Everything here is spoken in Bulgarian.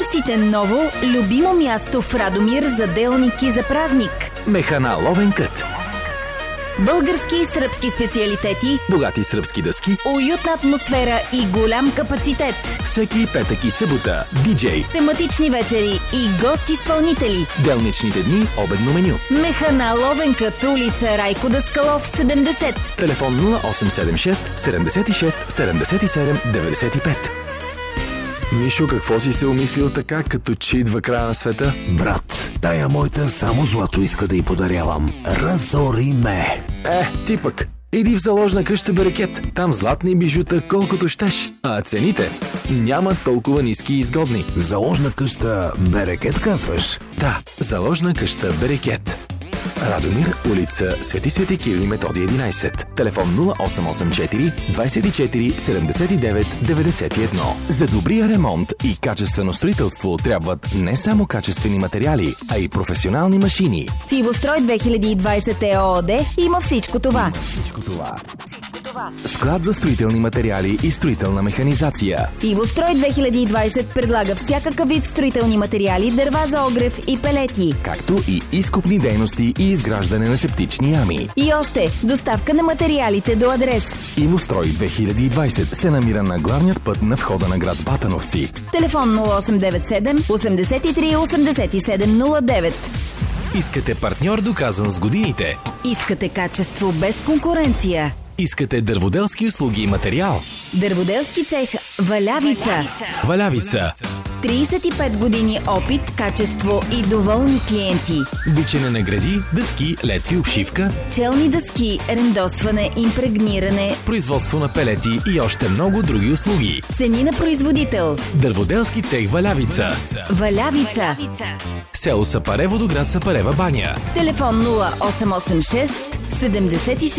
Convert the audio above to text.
Търсите ново, любимо място в Радомир за делник и за празник. Механа Ловен кът. Български и сръбски специалитети, Богати сръбски дъски, уютна атмосфера и голям капацитет. всеки петък и събота, диджей, Тематични вечери и гост-изпълнители. делничните дни, обедно меню. Механа Ловен кът, улица Райко Даскалов, 70. Телефон 0876 76 77 95. Мишо, какво си се умислил така, като че идва края на света? Брат, тая моята само злато иска да й подарявам. Разори ме. Ти пък. Иди в заложна къща Берекет. Там златни бижута колкото щеш. А цените няма толкова ниски и изгодни. Заложна къща Берекет, казваш? Да, заложна къща Берекет. Радомир, улица Свети Кирил и Методий 11. Телефон 0884 24 79 91. За добрия ремонт и качествено строителство трябват не само качествени материали, а и професионални машини. В Ивострой 2020 ЕООД има всичко това. Склад за строителни материали и строителна механизация. Ивострой 2020 предлага всякакъв вид строителни материали, дърва за огрев и пелети. Както и изкопни дейности и изграждане на септични ями. И още, доставка на материалите до адрес. Ивострой 2020 се намира на главният път на входа на град Батановци. Телефон 0897 83 87 09. Искате партньор доказан с годините? Искате качество без конкуренция? Искате дърводелски услуги и материал? Дърводелски цех Валявица. Валявица. 35 години опит, качество и доволни клиенти. Бичене на гради, дъски, летви, обшивка, Челни дъски, рендосване, импрегниране. производство на пелети и още много други услуги. Цени на производител. Дърводелски цех Валявица. Валявица. Село Сапарево до град Сапарева баня. Телефон 0886 76